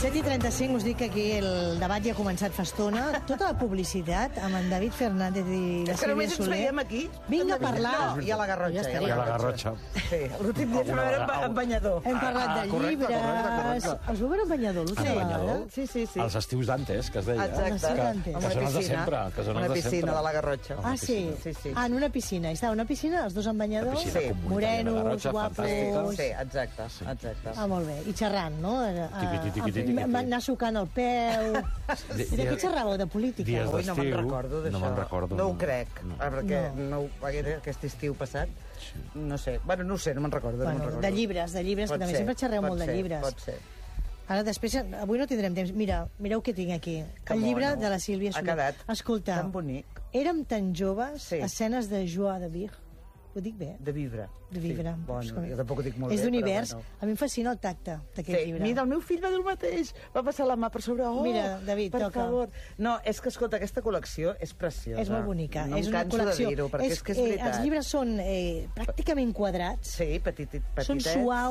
7:35, us dic que aquí el debat ja ha començat fa estona. Tota la publicitat amb en David Fernández i la Sílvia Soler. És que només ens veiem aquí. Vinga a parlar. No, i a la Garrotxa. I a la Garrotxa. Sí, l'últim dia ens va veure en banyador. Hem parlat de llibres. Us vau veure en banyador l'última vegada? Sí. Els estius d'antes, que es deia. Exacte. Que són els de sempre. Una piscina de la Garrotxa. Ah, sí? Ah, en una piscina. I estava una piscina, els dos en banyador. Morenos, guapos. Sí, exacte. Ah, molt bé. I xerrant, no? Tiqui. Anar sucant el peu. I de què xerràveu? De política? Dies Ui, no me'n d'estiu. recordo d'això. No me'n recordo. No ho crec, perquè no aquest estiu passat. No sé. Bueno, no ho sé, no me'n recordo. De llibres, que també sempre xerreu molt de llibres. Pot ser. Ara, després, avui no tindrem temps. Mireu què tinc aquí. El llibre de la Sílvia Soler. Ha quedat Escolta, tan bonic. Érem tan joves, escenes de Joie de Vivre. Ho dic bé? De Vivre. De Vivre. Sí, bueno, jo tampoc ho dic molt bé. És d'univers. Bueno. A mi em fascina el tacte d'aquest llibre. Mira, el meu fill va dir el mateix. Va passar la mà per sobre. Oh, mira, David, per toca. favor. No, és que, escolta, aquesta col·lecció és preciosa. És molt bonica. No és em una canso col·lecció. de dir-ho, perquè és que és veritat. Els llibres són pràcticament quadrats. Sí, petitets. Són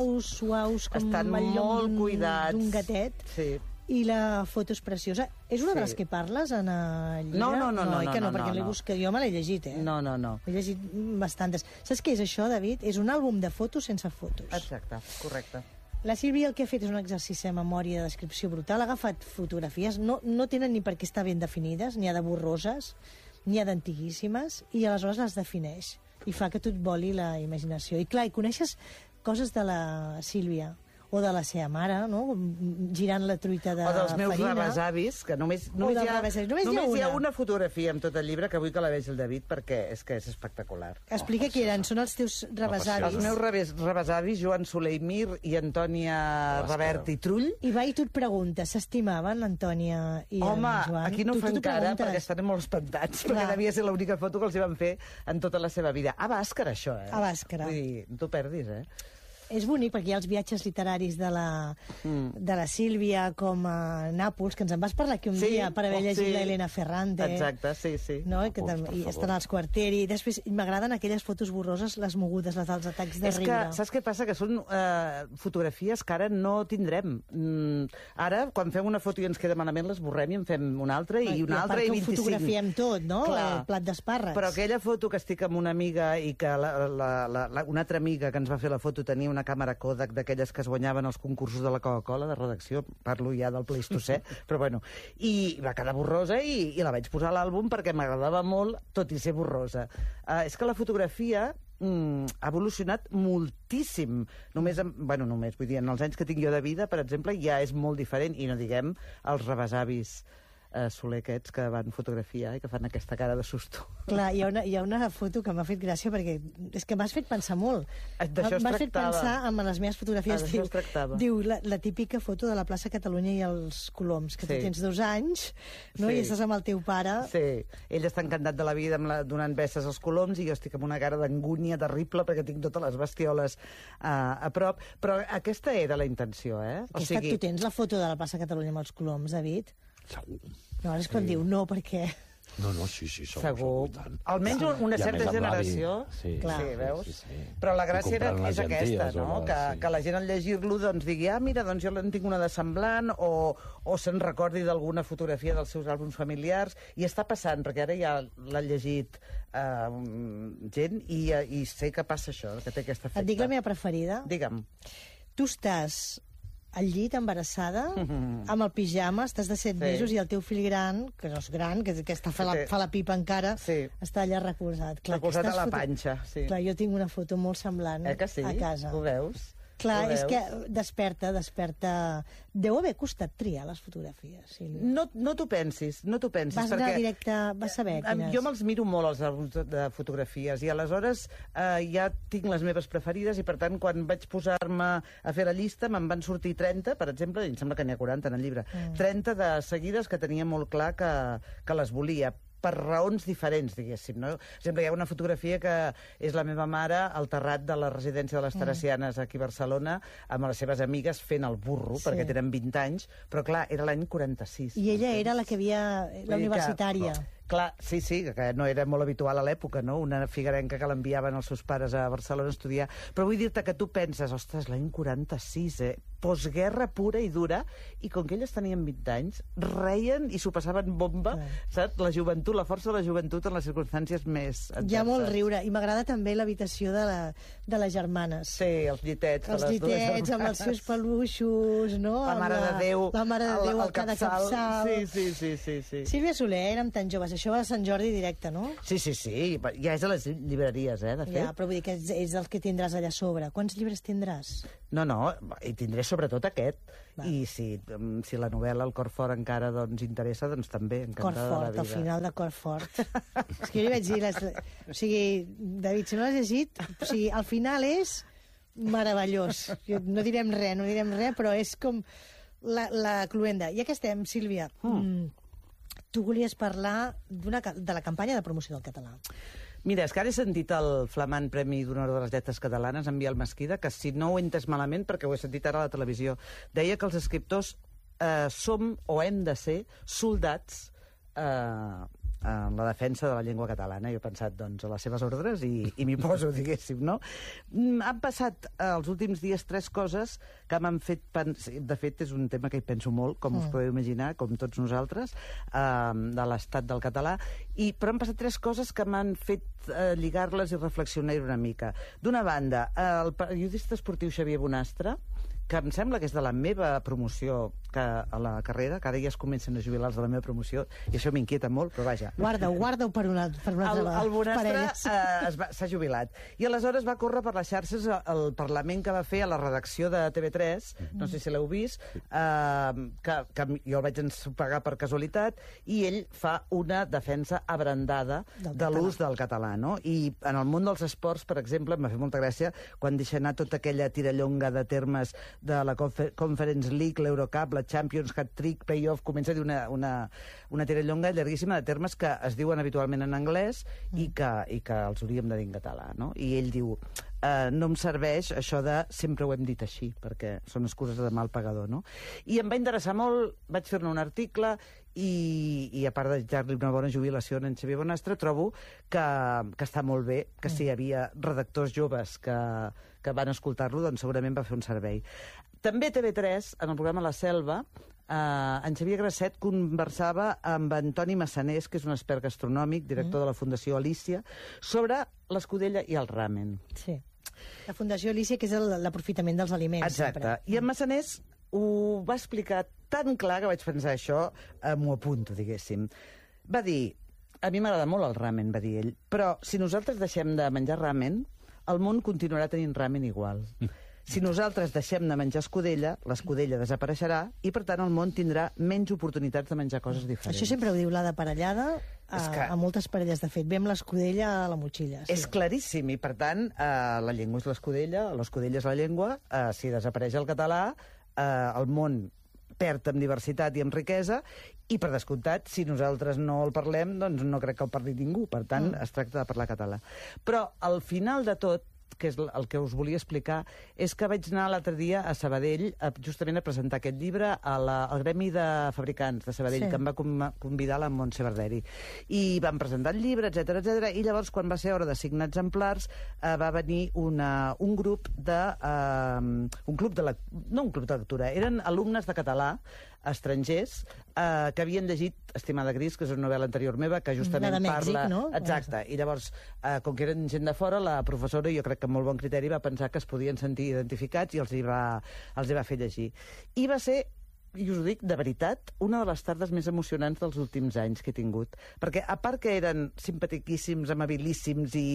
suaus, com estan el llom molt cuidats. d'un gatet. Sí. I la foto és preciosa. És una de les que parles en el llibre? No, perquè l'he buscat. Jo me l'he llegit, No. He llegit bastantes. Saps què és això, David? És un àlbum de fotos sense fotos. Exacte, correcte. La Sílvia el que ha fet és un exercici de memòria de descripció brutal. Ha agafat fotografies, no tenen ni per què estar ben definides, n'hi ha de borroses, n'hi ha d'antiguíssimes, i aleshores les defineix. I fa que tu et voli la imaginació. I clar, hi coneixes coses de la Sílvia, o de la seva mare, no? Girant la truita de farina. O dels meus rebesavis, que només hi ha una fotografia amb tot el llibre, que vull que la vegi el David, perquè és que és espectacular. Explica qui eren, són els teus rebesavis. Els meus rebesavis, Joan Soler i Mir i Antònia Revert i Trull. I va i tu et preguntes, s'estimaven l'Antònia i en Joan? Home, aquí no ho fa encara, perquè estan molt espantats, perquè devia ser l'única foto que els hi van fer en tota la seva vida. A Bàscara, això, A Bàscara. Vull dir, no t'ho perdis, És bonic perquè hi ha els viatges literaris de la Sílvia, com a Nàpols, que ens en vas parlar aquí un dia per haver llegit l'Helena Ferrante. Exacte, sí. No? I estan als Quarteri. I després m'agraden aquelles fotos borroses, les mogudes, les dels atacs de riure. És que, saps què passa? Que són fotografies que ara no tindrem. Ara, quan fem una foto i ens queda malament, l'esborrem i en fem una altra i una altra i 25. I ho fotografiem tot, no? Clar. El plat d'espàrrecs. Però aquella foto que estic amb una amiga i que una altra amiga que ens va fer la foto tenia una càmera Kodak d'aquelles que es guanyaven els concursos de la Coca-Cola de redacció, parlo ja del Pleistocè, però bueno, i va quedar borrosa i la vaig posar a l'àlbum perquè m'agradava molt, tot i ser borrosa. És que la fotografia ha evolucionat moltíssim. Només, vull dir, en els anys que tinc jo de vida, per exemple, ja és molt diferent, i no diguem els rebesavis Soler aquests que van fotografiar i que fan aquesta cara de susto. Clar, hi ha una foto que m'ha fet gràcia perquè és que m'has fet pensar molt. D'això es tractava. M'has fet pensar en les meves fotografies. D'això es tractava. Diu la típica foto de la plaça Catalunya i els Coloms, que tu tens 2 anys, no? I estàs amb el teu pare. Sí, ell està encantat de la vida donant besses als coloms i jo estic amb una cara d'angúnia terrible perquè tinc totes les bestioles a prop. Però aquesta era la intenció, Tu tens la foto de la plaça Catalunya amb els Coloms, David? Segur. No, és quan diu no, perquè... No, sí, segur. Almenys una certa generació. Sí, veus? Però la gràcia és aquesta, no? Que la gent al llegir-lo digui, mira, doncs jo en tinc una de semblant, o se'n recordi d'alguna fotografia dels seus àlbums familiars, i està passant, perquè ara ja l'ha llegit gent, i sé que passa això, que té aquesta efecte. Et dic la meva preferida? Digue'm. Tu estàs al llit, embarassada, amb el pijama, estàs de 7 mesos, i el teu fill gran, que no és gran, que fa la pipa encara, està allà recolzat. Recolzat a la panxa, sí. Clar, jo tinc una foto molt semblant a casa. Ho veus? Clar, és que desperta. Deu haver costat triar les fotografies, Sílvia. No t'ho pensis, Vas anar directe, vas saber quines. Jo me'ls miro molt, els àlbums de fotografies, i aleshores ja tinc les meves preferides, i per tant, quan vaig posar-me a fer la llista, me'n van sortir 30, per exemple, i em sembla que n'hi ha 40 en el llibre, 30 de seguides que tenia molt clar que les volia, per raons diferents, diguéssim, no? Per exemple, hi ha una fotografia que és la meva mare al terrat de la residència de les Teresianes aquí a Barcelona, amb les seves amigues fent el burro, perquè tenen 20 anys, però clar, era l'any 46. I ella era la que havia... la universitària. Clar, sí, que no era molt habitual a l'època, no? Una figuerenca que l'enviaven els seus pares a Barcelona a estudiar. Però vull dir-te que tu penses, ostres, l'any 46, postguerra pura i dura, i com que elles tenien 20 anys, reien i s'ho passaven bomba, saps? La joventut, la força de la joventut en les circumstàncies més adverses. Hi ha molt riure, i m'agrada també l'habitació de les germanes. Sí, els llitets. Els llitets amb els seus peluixos, no? La Mare de Déu. La Mare de Déu al cada capçal. Sí. Sílvia Soler, érem tan joves. Això va a Sant Jordi directe, no? Sí. Ja és a les llibreries, de fet. Ja, però vull dir que és el que tindràs allà a sobre. Quants llibres tindràs? No, i tindré sobretot aquest. Va. I si la novel·la El cor fort encara interessa, doncs també, encantada de la vida. Al final de Cor fort. És que jo li vaig dir... O sigui, David, si no l'has llegit, o sigui, al final és meravellós. No direm res, però és com la cluenda. Ja que estem, Sílvia, tu volies parlar de la campanya de promoció del català. Mira, és que ara he sentit el flamant Premi d'Honor de les Lletres Catalanes, en Biel Mesquida, que si no ho he entès malament, perquè ho he sentit ara a la televisió, deia que els escriptors som o hem de ser soldats en la defensa de la llengua catalana. Jo he pensat, doncs, a les seves ordres i m'hi poso, diguéssim, no? Han passat els últims dies 3 coses que m'han fet... De fet, és un tema que hi penso molt, com us podeu imaginar, com tots nosaltres, de l'estat del català, però han passat 3 coses que m'han fet lligar-les i reflexionar una mica. D'una banda, el periodista esportiu Xavier Bonastre, que em sembla que és de la meva promoció a la carrera, que ara ja es comencen a jubilar els de la meva promoció, i això m'inquieta molt, però vaja. Guarda-ho per una altra el Bonastre s'ha jubilat. I aleshores va córrer per les xarxes el Parlament que va fer a la redacció de TV3, no sé si l'heu vist, que jo el vaig ensopegar per casualitat, i ell fa una defensa abrandada de l'ús del català, no? I en el món dels esports, per exemple, em va fer molta gràcia quan deixa anar tota aquella tirallonga de termes de la Conference League, l'Eurocup, la Champions, Hat-Trick, Playoff, comença a dir una tirallonga llarguíssima de termes que es diuen habitualment en anglès i que els hauríem de dir en català, no? I ell diu, no em serveix això de sempre ho hem dit així, perquè són excuses de mal pagador, no? I em va interessar molt, vaig fer-ne un article i a part de desitjar-li una bona jubilació a en Xavier Bonastre, trobo que està molt bé, que si hi havia redactors joves que van escoltar-lo, doncs segurament va fer un servei. També TV3, en el programa La Selva, en Xavier Grasset conversava amb Antoni Massanés, que és un expert gastronòmic, director de la Fundació Alícia, sobre l'escudella i el ramen. Sí. La Fundació Alícia, que és l'aprofitament dels aliments. Exacte. Sempre. I en Massanés ho va explicar tan clar que vaig pensar això, m'ho apunto, diguéssim. Va dir, a mi m'agrada molt el ramen, va dir ell, però si nosaltres deixem de menjar ramen, el món continuarà tenint ramen igual. Si nosaltres deixem de menjar escudella, l'escudella desapareixerà i, per tant, el món tindrà menys oportunitats de menjar coses diferents. Això sempre ho diu la de parellada a moltes parelles, de fet. Ve amb l'escudella a la motxilla. Sí. És claríssim, i, per tant, la llengua és l'escudella és la llengua, si desapareix el català, el món perd en diversitat i en riquesa, i, per descomptat, si nosaltres no el parlem, doncs no crec que el parli ningú. Per tant, es tracta de parlar català. Però, al final de tot, que és el que us volia explicar, és que vaig anar l'altre dia a Sabadell justament a presentar aquest llibre al Gremi de Fabricants de Sabadell, que em va convidar la Montse Barderi. I vam presentar el llibre, etc. I llavors, quan va ser hora de signar exemplars, va venir un grup de... no un club de lectura, eren alumnes de català, estrangers, que havien llegit Estimada Gris, que és una novel·la anterior meva, que justament parla... no? Exacte. I llavors, com que eren gent de fora, la professora, jo crec que amb molt bon criteri, va pensar que es podien sentir identificats i els hi va fer llegir. I va ser, i us ho dic de veritat, una de les tardes més emocionants dels últims anys que he tingut. Perquè, a part que eren simpatiquíssims, amabilíssims i...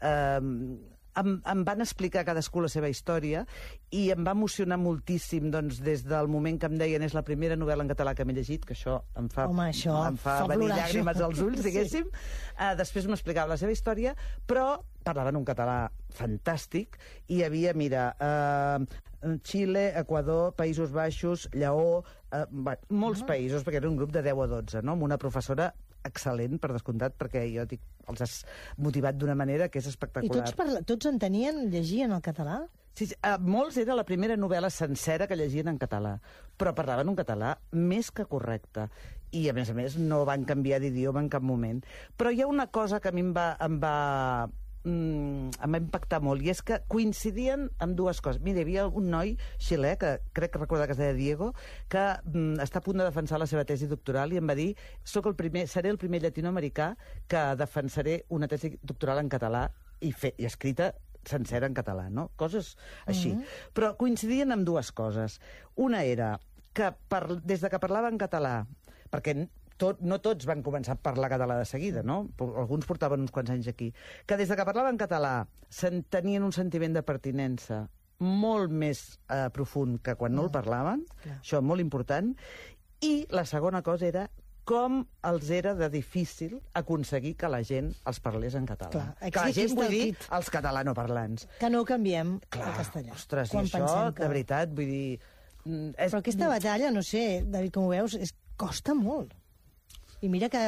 Em van explicar cadascú la seva història i em va emocionar moltíssim, doncs, des del moment que em deien és la primera novel·la en català que m'he llegit, que això em fa venir llàgrimes als ulls, diguéssim. Després m'explicava la seva història, però parlaven un català fantàstic i hi havia, mira, Xile, Equador, Països Baixos, Lleó, molts països, perquè era un grup de 10 o 12, no? Amb una professora excel·lent, per descomptat, perquè jo dic, els has motivat d'una manera que és I espectacular. tots entenien, llegien el català? Sí, molts era la primera novel·la sencera que llegien en català, però parlaven un català més que correcte. I, a més, no van canviar d'idioma en cap moment. Però hi ha una cosa que a mi em va impactar molt, i és que coincidien amb dues coses. Mira, hi havia un noi xilè, que crec que recordar que es deia Diego, que està a punt de defensar la seva tesi doctoral i em va dir: seré el primer llatinoamericà que defensaré una tesi doctoral en català i escrita sencera en català, no? Coses així. Però coincidien amb dues coses. Una era que des de que parlava en català, perquè no tots van començar a parlar català de seguida, no? Alguns portaven uns quants anys aquí. Que des de que parlava en català tenien un sentiment de pertinença molt més profund que quan no el parlaven. Això molt important. I la segona cosa era com els era de difícil aconseguir que la gent els parlés en català. Clar, que la gent, vull dir, els catalanoparlants. Que no ho canviem al castellà. Ostres, i això, de veritat, vull dir... Però aquesta batalla, no sé, David, com ho veus, costa molt. I mira que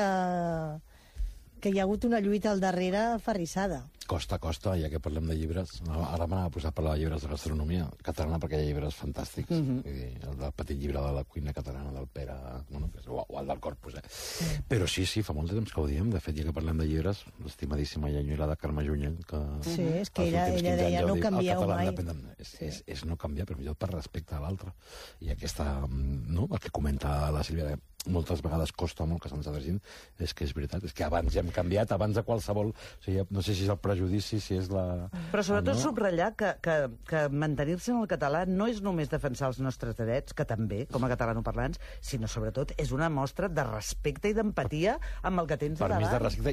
hi ha hagut una lluita al darrere aferrissada. Costa, ja que parlem de llibres. Ara m'anava a posar a parlar de llibres de gastronomia catalana, perquè hi ha llibres fantàstics. Vull dir, el del petit llibre de la cuina catalana del Pere, o el del Corpus, Però sí, fa molt de temps que ho diem. De fet, ja que parlem de llibres, l'estimadíssima i enyorada Carme Junyent, que... Sí, és que ella deia, no canvieu mai. És no canviar, però millor per respecte a l'altre. I aquesta, no?, el que comenta la Sílvia, moltes vegades costa molt que se'ns adrecin, és que és veritat, és que abans ja hem canviat, abans de qualsevol... O sigui, no sé si és el prejudici, si és la... Però sobretot subratllar que mantenir-se en el català no és només defensar els nostres drets, que també, com a catalanoparlants, sinó sobretot és una mostra de respecte i d'empatia amb el que tens per davant. mi és de respecte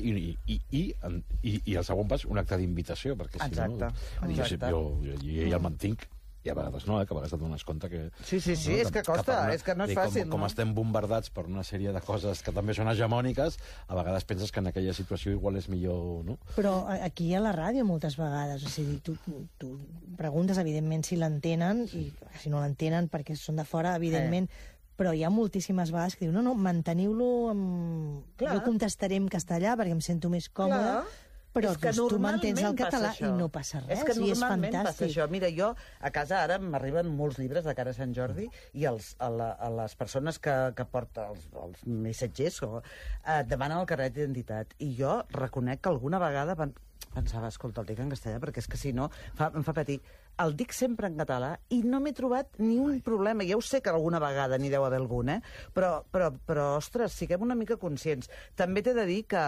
i el segon pas, un acte d'invitació, perquè si no... Jo ja el mantinc, i a vegades no, que a vegades et dones compte que... Sí, és que costa, és que no és fàcil. Com estem bombardats per una sèrie de coses que també són hegemòniques, a vegades penses que en aquella situació igual és millor, no? Però aquí a la ràdio moltes vegades, o sigui, tu preguntes, evidentment, si l'entenen, i si no l'entenen perquè són de fora, evidentment, però hi ha moltíssimes vegades que diuen, no, manteniu-lo jo contestaré en castellà perquè em sento més còmode. Però tu mantens el català i no passa res, és que i és fantàstic. Passa això. Mira, jo a casa ara m'arriben molts llibres de cara a Sant Jordi i a les persones que porten els missatgers demanen el carnet d'identitat. I jo reconec que alguna vegada pensava, escolta, el dic en castellà, perquè és que si no em fa patir. El dic sempre en català i no m'he trobat ni un problema. Ja ho sé que alguna vegada n'hi deu haver algun, però, ostres, siguem una mica conscients. També t'he de dir que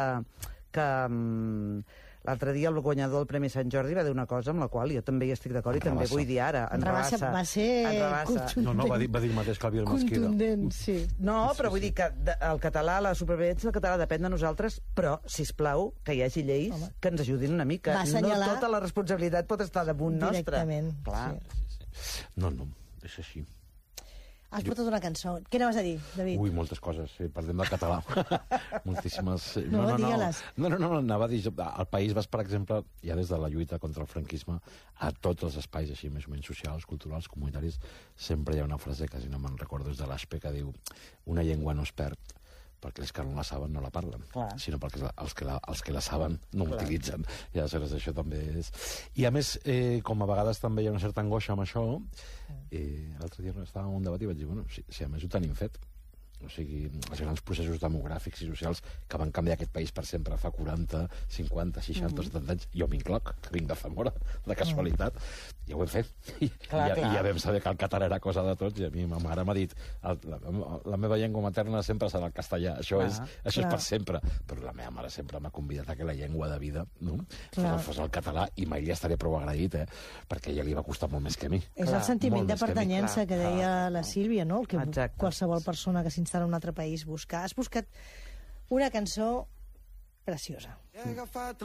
l'altre dia el guanyador del Premi Sant Jordi va dir una cosa amb la qual jo també hi estic d'acord i també vull dir ara. En Rabassa. Va ser contundent. No, va dir el mateix que el Biel Mesquida. Contundent, sí. No, però vull dir que el català, la supervivència del català depèn de nosaltres, però, sisplau, que hi hagi lleis que ens ajudin una mica. No tota la responsabilitat pot estar damunt nostre. Directament. Clar. Sí. No, és així. Has portat una cançó. Què anaves a dir, David? Ui, moltes coses. Parlem del català. Moltíssimes... No, digue-les. No, anava a dir... Al País Basc, per exemple, ja des de la lluita contra el franquisme, a tots els espais així més o menys socials, culturals, comunitaris, sempre hi ha una frase que, si no me'n recordo, és de l'Aspe, que diu: una llengua no es perd perquè els que no la saben no la parlen, sinó perquè els que la saben no l'utilitzen. I aleshores això també és... I a més, com a vegades també hi ha una certa angoixa amb això, l'altre dia estàvem en un debat i vaig dir, bueno, si a més ho tenim fet, o sigui, els grans processos demogràfics i socials que van canviar aquest país per sempre fa 40, 50, 60, 70 anys, jo m'incloc, que vinc de Zamora, de casualitat, ja ho hem fet. I ja vam saber que el català era cosa de tots, i a mi ma mare m'ha dit la meva llengua materna sempre serà el castellà, això és per sempre. Però la meva mare sempre m'ha convidat a que la llengua de vida fos el català, i mai li estaré prou agraït, perquè a ella li va costar molt més que a mi. És el sentiment de pertanyença que deia la Sílvia, no? El que qualsevol persona que s'instal·la en un altre país buscar. Has buscat una cançó preciosa.